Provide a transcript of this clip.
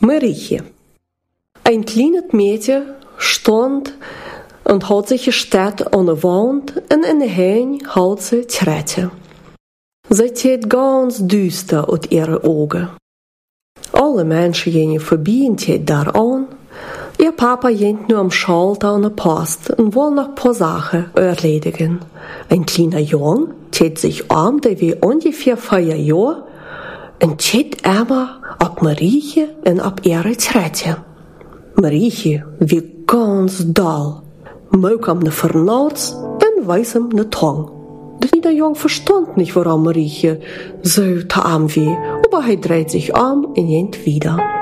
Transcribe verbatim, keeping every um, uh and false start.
Marietje. Ein kleines Mädchen stand und hat sich gestellt an der Wand und in der Hand hat sie Träte. Sie tat ganz düster aus ihren Augen. Alle Menschen gingen vorbei und tat da an. Ihr Papa ging nur am Schalter an der Post und wollte noch ein paar Sachen erledigen. Ein kleiner Junge tat sich an, der wie ungefähr vier Jahre, und tat immer ab Marietje und ab ihre Träte. Marietje wie ganz doll, mög am ne Vernauz und weiß am ne Tong. Der kleine Junge verstand nicht, warum Marietje so arm wie, aber er dreht sich um und geht wieder.